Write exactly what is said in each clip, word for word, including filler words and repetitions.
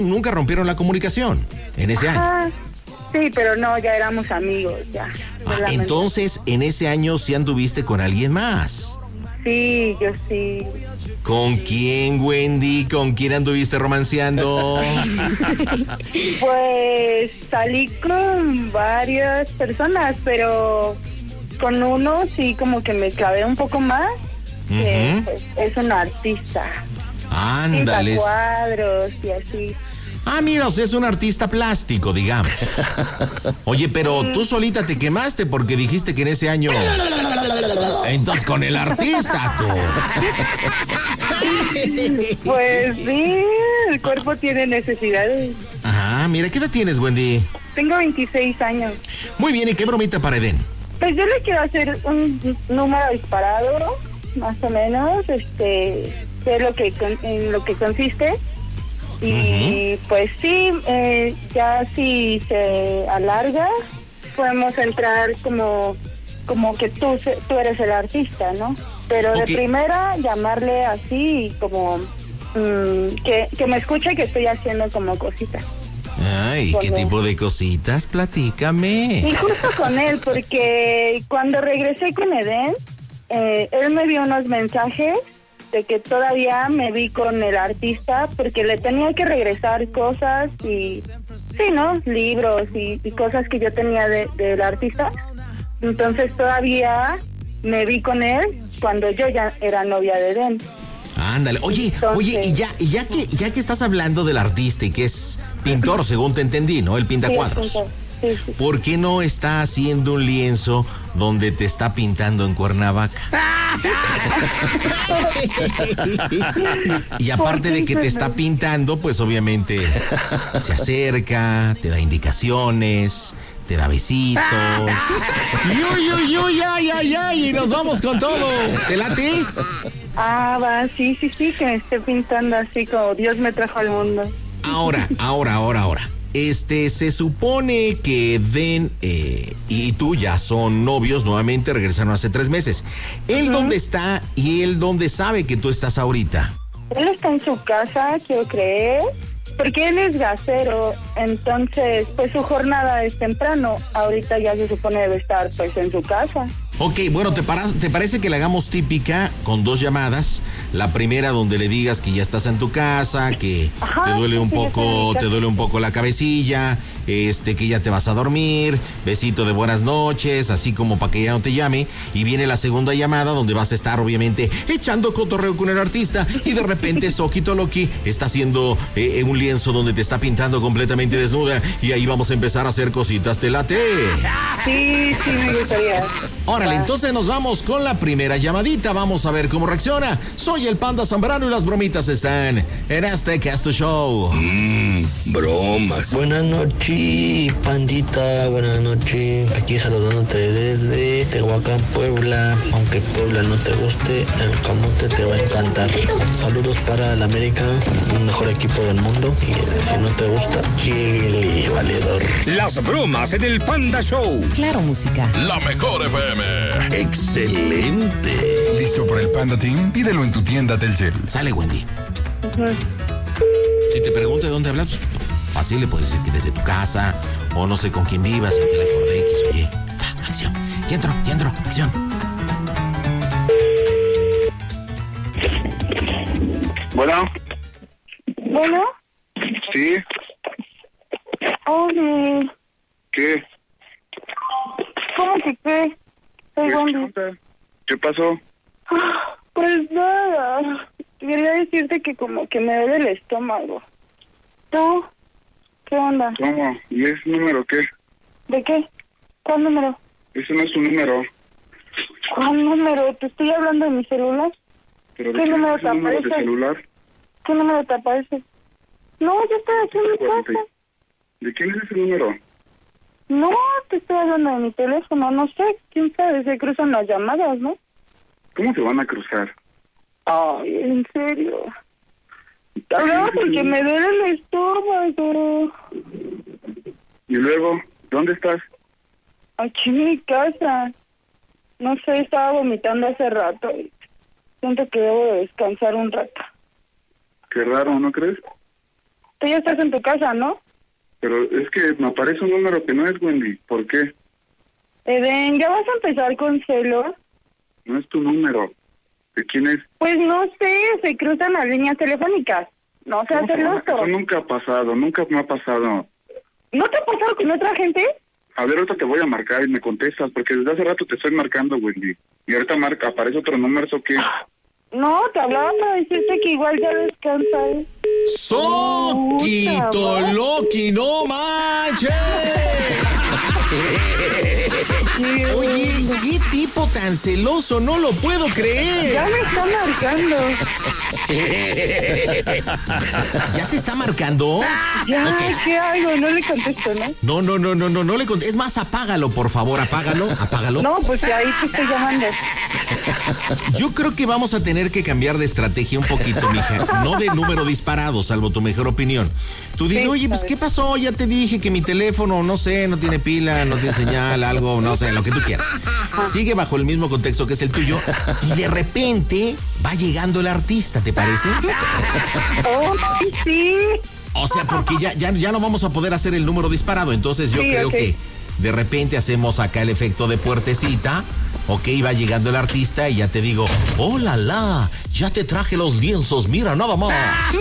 Nunca rompieron la comunicación en ese Ajá. año. Sí, pero no, ya éramos amigos, ya. Ah, entonces, en ese año sí anduviste con alguien más. Sí, yo sí. ¿Con quién, Wendy? ¿Con quién anduviste romanceando? Pues salí con varias personas, pero con uno sí como que me clavé un poco más. Uh-huh. Que, pues, es un artista. Ándale. Pinta cuadros y así. Ah, mira, o sea, es un artista plástico, digamos. Oye, pero tú solita te quemaste porque dijiste que en ese año... Entonces, con el artista, tú. Pues sí, el cuerpo tiene necesidades. Ajá, mira, ¿qué edad tienes, Wendy? Tengo veintiséis años. Muy bien, ¿y qué bromita para Edén? Pues yo le quiero hacer un número disparado, más o menos, este, sé lo que en lo que consiste. Y uh-huh. pues sí, eh, ya si se alarga, podemos entrar como, como que tú, tú eres el artista, ¿no? Pero okay. De primera, llamarle así, como mmm, que, que me escuche que estoy haciendo como cositas. Ay, ¿qué tipo de cositas? Platícame. Y justo con él, porque cuando regresé con Edén, eh, él me dio unos mensajes de que todavía me vi con el artista porque le tenía que regresar cosas y, sí, ¿no? Libros y, y cosas que yo tenía de, del artista. Entonces todavía me vi con él cuando yo ya era novia de Edén. Ándale, oye, Entonces, oye, y ya, y ya que, ya que estás hablando del artista y que es pintor, según te entendí, ¿no? Él pinta sí, cuadros. Sí, sí. ¿Por qué no está haciendo un lienzo donde te está pintando en Cuernavaca? Y aparte de que te está pintando, pues obviamente se acerca, te da indicaciones, te da besitos. ¡Yuy, yuy, yuy, ay, ay, ay! Y nos vamos con todo. ¿Te late? Ah, va, sí, sí, sí, que me esté pintando así como Dios me trajo al mundo. Ahora, ahora, ahora, ahora. Este, se supone que Den eh, y tú ya son novios, nuevamente regresaron hace tres meses. ¿Él uh-huh. dónde está y él dónde sabe que tú estás ahorita? Él está en su casa, quiero creer, porque él es gasero, entonces pues su jornada es temprano. Ahorita ya se supone debe estar pues en su casa. Ok, bueno, ¿te, para, ¿te parece que la hagamos típica con dos llamadas? La primera donde le digas que ya estás en tu casa, que Ajá, te duele un sí, poco, te duele un poco la cabecilla, este, que ya te vas a dormir, besito de buenas noches, así como para que ya no te llame. Y viene la segunda llamada donde vas a estar obviamente echando cotorreo con el artista y de repente Soquito Loki está haciendo eh, un lienzo donde te está pintando completamente desnuda y ahí vamos a empezar a hacer cositas. ¿Te late? Sí, sí, me gustaría. Órale, entonces nos vamos con la primera llamadita. Vamos a ver cómo reacciona. Soy el Panda Zambrano y las bromitas están en este Casto Show. Mmm, bromas. Buenas noches, Pandita. Buenas noches. Aquí saludándote desde Tehuacán, Puebla. Aunque Puebla no te guste, el camote te va a encantar. Saludos para el América, el mejor equipo del mundo. Y si no te gusta, chile valedor. Las bromas en el Panda Show. Claro, música. La mejor F M. Excelente. ¿Listo por el Panda Team? Pídelo en tu tienda Telcel. Sale, Wendy. Uh-huh. Si te pregunto de dónde hablas, fácil le puedes decir que desde tu casa o no sé con quién vivas, el teléfono de X, oye. Ah, acción. Y entro, y entro, acción. Bueno. Bueno. Sí. Oye. ¿Qué? ¿Cómo que qué? Soy Wendy. ¿Qué pasó? Pues nada. Quería decirte que como que me duele el estómago. ¿Tú? ¿Qué onda? ¿Cómo? ¿Y ese número qué? ¿De qué? ¿Cuál número? Ese no es un número. ¿Cuál número? ¿Te estoy hablando de mi celular? ¿Pero ¿Qué, qué número es te número aparece? de celular? ¿Qué número te aparece? No, yo estoy aquí en mi casa. ¿De quién es ese número? No, te estoy hablando de mi teléfono, no sé, quién sabe, se cruzan las llamadas, ¿no? ¿Cómo se van a cruzar? Ay, en serio. No, porque me duele el estómago. ¿Y luego? ¿Dónde estás? Aquí en mi casa. No sé, estaba vomitando hace rato y siento que debo de descansar un rato. Qué raro, ¿no crees? Tú ya estás en tu casa, ¿no? Pero es que me aparece un número que no es, Wendy. ¿Por qué? Eden, ¿ya vas a empezar con celos? No es tu número. ¿De quién es? Pues no sé, se cruzan las líneas telefónicas. No seas celoso. Eso nunca ha pasado, nunca me ha pasado. ¿No te ha pasado con otra gente? A ver, ahorita te voy a marcar y me contestas, porque desde hace rato te estoy marcando, Wendy. Y ahorita marca, aparece otro número, ¿eso qué? No, te hablaba para decirte que igual ya descansa. ¿eh? ¡Soquito Loki, no manches! Oye, qué tipo tan celoso, no lo puedo creer. Ya me está marcando. ¿Ya te está marcando? Ya, Okay. ¿qué hago? No le contesto, ¿no? No, no, no, no, no, no le contesto. Es más, apágalo, por favor, apágalo, apágalo. No, pues ahí te estoy llamando. Yo creo que vamos a tener que cambiar de estrategia un poquito, mija. No de número disparado, salvo tu mejor opinión. Tú dile, Sí, oye, pues, ¿qué pasó? Ya te dije que mi teléfono, no sé, no tiene pila, no tiene señal, algo, no sé, lo que tú quieras. Sigue bajo el mismo contexto que es el tuyo y de repente va llegando el artista, ¿te parece? Oh, sí. O sea, porque ya, ya, ya no vamos a poder hacer el número disparado, entonces yo Sí, creo okay. que de repente hacemos acá el efecto de puertecita, ok, va llegando el artista y ya te digo, ¡hola, la! Ya te traje los lienzos, mira, nada más.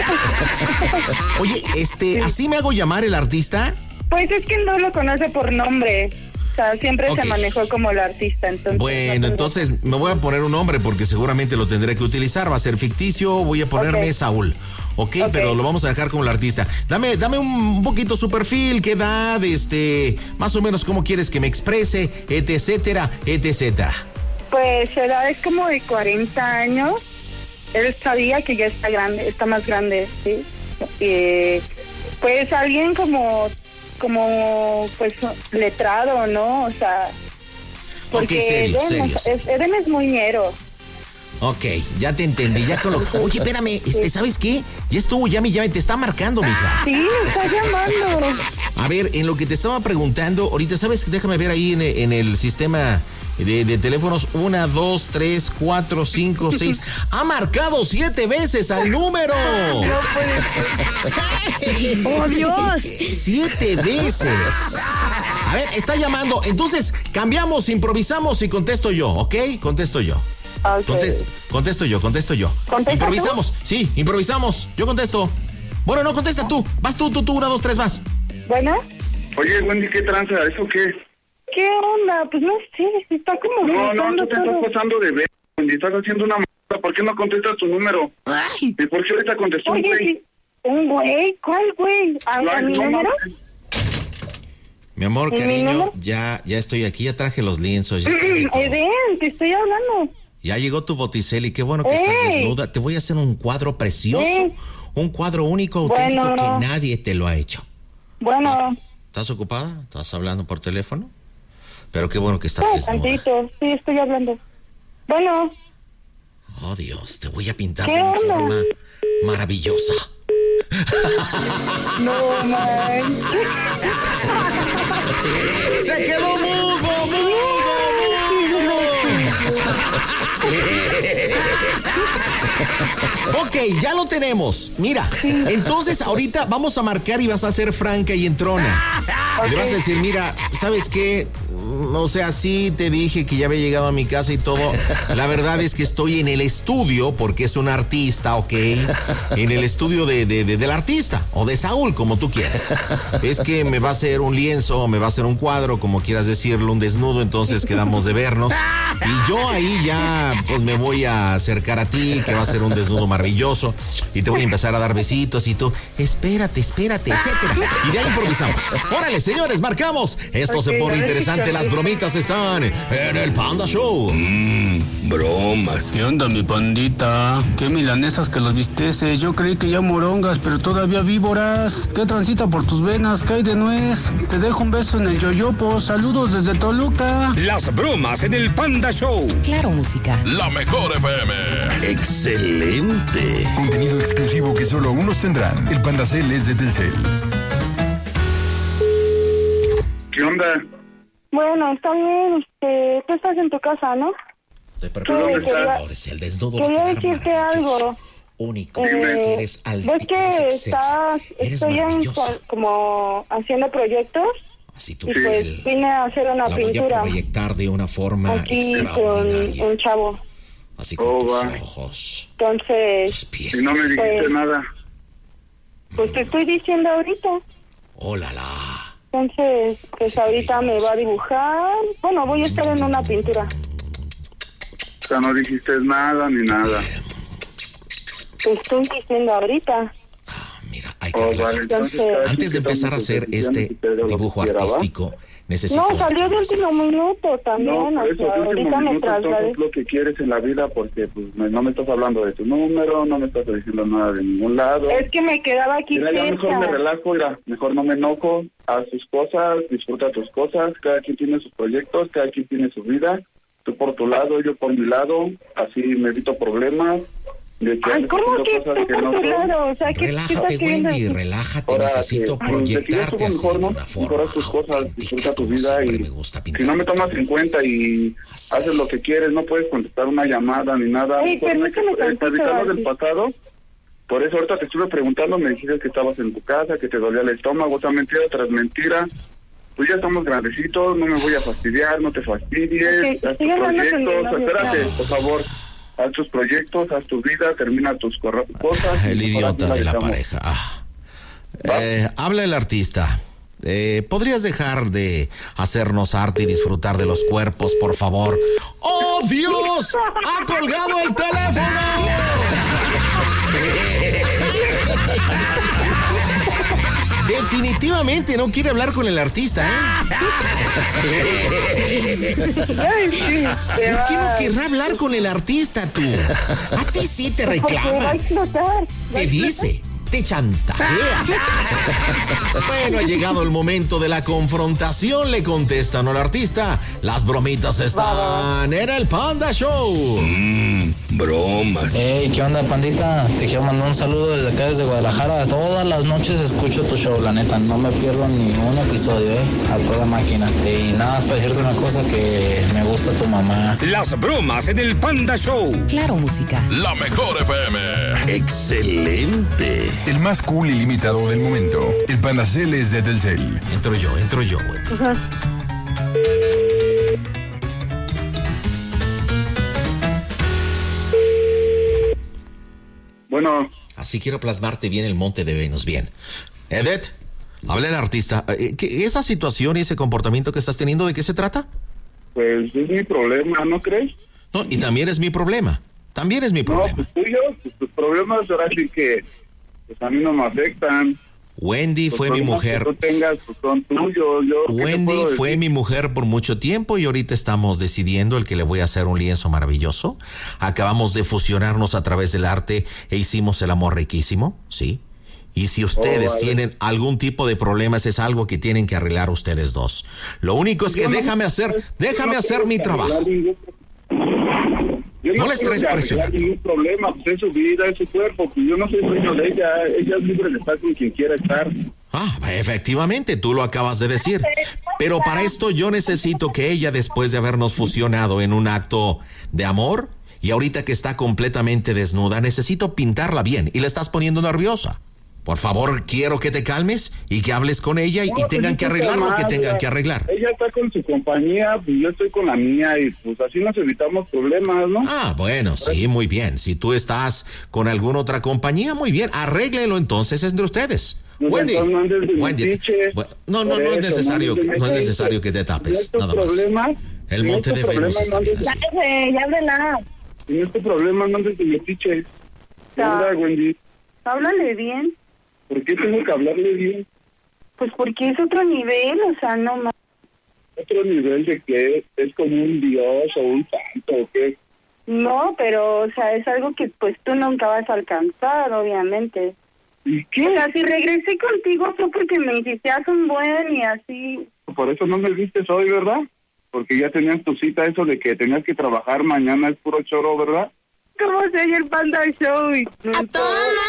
Oye, este, ¿así me hago llamar el artista? Pues es que no lo conoce por nombre. O sea, siempre Ok. se manejó como el artista, entonces... Bueno, no tengo- entonces me voy a poner un nombre porque seguramente lo tendré que utilizar, va a ser ficticio, voy a ponerme Ok. Saúl, ¿ok? Ok. Pero lo vamos a dejar como el artista. Dame, dame un poquito su perfil, qué edad, este, más o menos cómo quieres que me exprese, etcétera, etcétera. Pues su edad es como de cuarenta años. Él sabía que ya está grande, está más grande, ¿sí? Eh, pues alguien como, como, pues, letrado, ¿no? O sea, porque Ok, serio, Eden, serio, es, serio. Eden es muy ñero. Ok, ya te entendí, ya con lo... Oye, espérame, este, ¿sabes qué? Ya estuvo, ya me llame, te está marcando, mija. Sí, me está llamando. A ver, en lo que te estaba preguntando, ahorita, ¿sabes? Déjame ver ahí en, en el sistema de, de teléfonos, una, dos, tres, cuatro, cinco, seis. ¡Ha marcado siete veces al número! ¡Oh, Dios! ¡Siete veces! A ver, está llamando. Entonces, cambiamos, improvisamos y contesto yo, ¿ok? Contesto yo. Ok. Contesto, contesto yo, contesto yo. ¿Contestas tú? Improvisamos, sí, improvisamos. Yo contesto. Bueno, no, contesta tú. Vas tú, tú, tú, una, dos, tres, vas. Bueno, Oye, Wendy, ¿qué tranza? ¿Eso qué? ¿qué onda? Pues no sé, está como... No, no, gritando tú te estás todo. pasando de ver, Wendy. Estás haciendo una m***. ¿Por qué no contestas tu número? ¡Ay! ¿Y por qué ahorita contestó un Oye, güey? sí, un güey, ¿cuál güey? ¿A, a Ay, mi no, número? mames. Mi amor, ¿Y mi cariño, número? ya, ya estoy aquí, ya traje los lienzos. Ya, traje todo. Eden, te estoy hablando. Ya llegó tu Boticelli, qué bueno que estás ¡Ey! desnuda. Te voy a hacer un cuadro precioso, ¡Ey! un cuadro único, auténtico, Bueno. que nadie te lo ha hecho. Bueno, ¿Estás ocupada? ¿Estás hablando por teléfono? Pero qué bueno que estás no, desnuda. tantito, sí, estoy hablando. Bueno, Oh, Dios, te voy a pintar ¿Qué de una onda? forma maravillosa. no, man. ¡Se quedó mudo, mudo, mudo! Ok, ya lo tenemos. Mira, entonces ahorita vamos a marcar y vas a ser franca y entrona. Y le vas a decir, mira, ¿sabes qué? O sea, sí te dije que ya había llegado a mi casa y todo. La verdad es que estoy en el estudio, porque es un artista, ¿ok? En el estudio de, de, de- del artista, o de Saúl, como tú quieras. Es que me va a hacer un lienzo, me va a hacer un cuadro, como quieras decirlo, un desnudo, entonces quedamos de vernos. Y yo ahí ya, pues me voy a acercar a ti, que va a ser un desnudo maravilloso, y te voy a empezar a dar besitos, y tú, espérate, espérate, etcétera. Y de ahí improvisamos. Órale, señores, marcamos. Esto se Ok, pone a ver si interesante, se las arregla. bromitas están en el Panda Show. Mmm, bromas. ¿Qué onda, mi pandita? ¿Qué milanesas que los visteces? Yo creí que ya morongas, pero todavía víboras. ¿Qué transita por tus venas? ¿Qué hay de nuez? Te dejo un beso en el yoyopo. Saludos desde Toluca. Las bromas en el Panda Show. Claro, música. La mejor F M. Excelente. Contenido exclusivo que solo unos tendrán. El Pandacel es de Telcel. ¿Qué onda? Bueno, está bien, este, tú estás en tu casa, ¿no? Te ¿Qué? preparo, Quería- señores, el desnudo va a Quería quedar decirte maravilloso. algo. único. Eh, es que eres al, ¿Ves que eres estás, eres estoy en, maravillosa. como haciendo proyectos? Así tú Y pues vine a hacer una la pintura. voy a proyectar de una forma aquí extraordinaria. con un chavo. Así con Oh, tus va. ojos, Entonces, tus pies. Y no me dijiste Pues- nada. pues te estoy diciendo ahorita. Oh, la, la. Entonces, pues Sí, ahorita me maravilloso. va a dibujar. Bueno, voy a estar en una pintura. O sea, no dijiste nada ni nada. Te estoy diciendo ahorita. Mira, hay que Oh, relajar. vale, entonces, Entonces- cada Antes quien de empezar a tome sus hacer decisiones este y que haga lo que dibujo quiera, ¿va? artístico, necesito... No, salió de último minuto también. No, o por eso, sea, de último ahorita me minuto, trasladé. entonces lo que quieres en la vida, porque pues me- no me estás hablando de tu número, no me estás diciendo nada de ningún lado. Es que me quedaba aquí Mira, ya mejor me cerca. relajo, mira, mejor no me enojo, haz tus cosas, disfruta tus cosas, cada quien tiene sus proyectos, cada quien tiene su vida, tú por tu lado, yo por mi lado, así me evito problemas. De que Ay, andes ¿cómo haciendo que cosas tú que por no tu son. lado? O sea, ¿qué, qué Relájate, estás queriendo Wendy, decir? relájate. Ahora Necesito que, pues, de que ya proyectarte estuvo así mejor, de ¿no? una forma Mejora tus cosas, auténtica, disfruta tu como vida siempre y me gusta si pintar. no me tomas en cuenta y Así. haces lo que quieres, no puedes contestar una llamada ni nada. Ey, Mejor no hay que- permíteme eh, tantito, platicarnos del Arti. pasado. Por eso ahorita te estuve preguntando, me dijiste que estabas en tu casa, que te dolía el estómago, otra mentira tras mentira. Pues ya estamos grandecitos, no me voy a fastidiar, no te fastidies, Ok, haz tus sigue hablando con mi proyectos, novio, espérate, claro. por favor, haz tus proyectos, haz tu vida, termina tus corro- cosas. El y mejor idiota así de la dejamos. pareja. Ah. Eh, habla el artista. Eh, ¿Podrías dejar de hacernos arte y disfrutar de los cuerpos, por favor? ¡Oh, Dios! ¡Ha colgado el teléfono! Definitivamente no quiere hablar con el artista, ¿eh? Ay, sí, te ¿Por qué no va- querrá hablar con el artista, tú? A ti sí te Porque va reclama. a explotar. va a Te explotar. dice, te chantajea. Bueno, ha llegado el momento de la confrontación, le contestan al artista. Las bromitas están en el Panda Show. Mmm, bromas. Hey, ¿qué onda, pandita? Te quiero mandar un saludo desde acá, desde Guadalajara. Todas las noches escucho tu show, la neta. No me pierdo ni un episodio, ¿eh? A toda máquina. Y nada más para decirte una cosa, que me gusta tu mamá. Las bromas en el Panda Show. Claro, música. La mejor F M. Excelente. El más cool y limitado del momento. El Pandacel es de Telcel. Entro yo, entro yo, güey. Bueno, Así quiero plasmarte bien el monte de Venus, bien. Edet, habla el artista. Eh, ¿qué- ¿Esa situación y ese comportamiento que estás teniendo, de qué se trata? pues es mi problema, ¿no crees? No, y también es mi problema. También es mi No, problema. pues tuyo, pues tus problemas ahora sí que pues a mí no me afectan. Wendy Los fue mi problemas mujer. que tú tengas pues, son tuyos. Yo, ¿qué te Wendy puedo fue decir? mi mujer por mucho tiempo y ahorita estamos decidiendo el que le voy a hacer un lienzo maravilloso. Acabamos de fusionarnos a través del arte e hicimos el amor riquísimo, ¿sí? Y si ustedes Oh, vale. tienen algún tipo de problemas, es algo que tienen que arreglar ustedes dos. Lo único es que Yo no- déjame hacer, yo déjame no hacer quiero mi arreglar trabajo. ningún- Yo No no le quiero estés arreglar presionando. ningún problema, pues es su vida, es su cuerpo, pues yo no soy dueño de ella, ella es libre de estar con quien quiera estar. Ah, efectivamente, tú lo acabas de decir. Pero para esto yo necesito que ella, después de habernos fusionado en un acto de amor, y ahorita que está completamente desnuda, necesito pintarla bien y la estás poniendo nerviosa. Por favor, quiero que te calmes y que hables con ella y, y No, tengan pues, que no arreglar está lo que mal, tengan ella- que arreglar. Ella está con su compañía, pues yo estoy con la mía y pues así nos evitamos problemas, ¿no? Ah, bueno, sí, muy bien. Si tú estás con alguna otra compañía, muy bien. Arréglenlo entonces entre ustedes. Pues, Wendy, entonces, no andes de Wendy, metiche. bu- no, no, Por no es eso, necesario, no andes de no es metiche. necesario que te Si no tapes, es tu nada más. problema, El si no monte es tu de Venus problema, está no bien andes- así. Ya, güey, ya háblala. Si no es tu problema, no andes de metiche. Ya. Hola, Wendy, Háblale bien. ¿por qué tengo que hablarle bien? Pues porque es otro nivel, o sea, no más. Otro nivel de que es como un dios o un santo o qué. No, pero, o sea, es algo que pues tú nunca vas a alcanzar, obviamente. ¿Y O qué? sea, si regresé contigo fue porque me hiciste un buen y así. Por eso no me viste hoy, ¿verdad? Porque ya tenías tu cita, eso de que tenías que trabajar mañana es puro choro, ¿verdad? ¿Cómo se oye el Panda Show? Y- ¡A toda